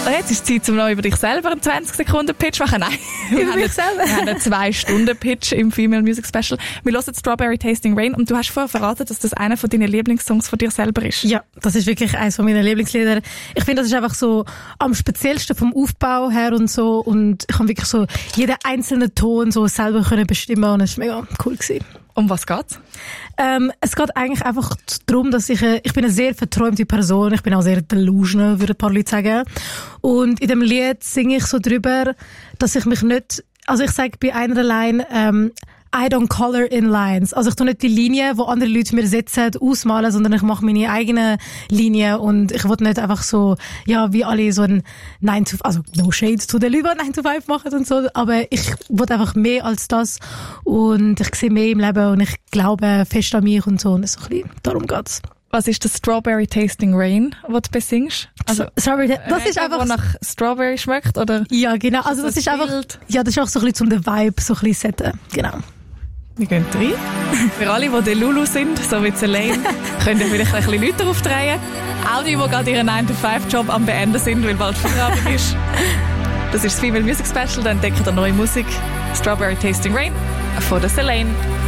jetzt ist es Zeit, um noch über dich selber einen 20-Sekunden-Pitch machen. Nein, wir haben einen 2-Stunden-Pitch im Female Music Special. Wir hören Strawberry Tasting Rain und du hast vorher verraten, dass das einer von deinen Lieblingssongs von dir selber ist. Ja, das ist wirklich eines von meinen Lieblingslieder. Ich finde, das ist einfach so am speziellsten vom Aufbau her und so und ich habe wirklich so jeden einzelnen Ton so selber können bestimmen und es war mega cool gewesen. Um was geht's? Es geht eigentlich einfach darum, dass ich bin eine sehr verträumte Person. Ich bin auch sehr delusional, würde ein paar Leute sagen. Und in dem Lied singe ich so drüber, dass ich mich nicht, also ich sage bei einer Line, I don't color in lines. Also ich tue nicht die Linie, wo andere Leute mir setzen, ausmalen, sondern ich mache meine eigene Linie und ich will nicht einfach so, ja, wie alle so ein 9 to 5, also no shade zu den Leuten, die 9 to 5 machen und so, aber ich will einfach mehr als das und ich sehe mehr im Leben und ich glaube fest an mich und so und so ein bisschen, darum geht's. Was ist das Strawberry Tasting Rain, was du besingst? Also, sorry, das ist einfach... Wo nach Strawberry schmeckt, oder? Ja, genau, also das ist einfach, ja, das ist auch so ein bisschen zum den Vibe so ein bisschen setzen, genau. Wir gehen rein. Für alle, die Lulu sind, so wie Elaine, könnt ihr vielleicht ein bisschen Leute aufdrehen. Auch die gerade ihren 9-to-5-Job am Beenden sind, weil bald Feierabend ist. Das ist das Female Music Special, da entdeckt ihr neue Musik. Strawberry Tasting Rain von der Elaine.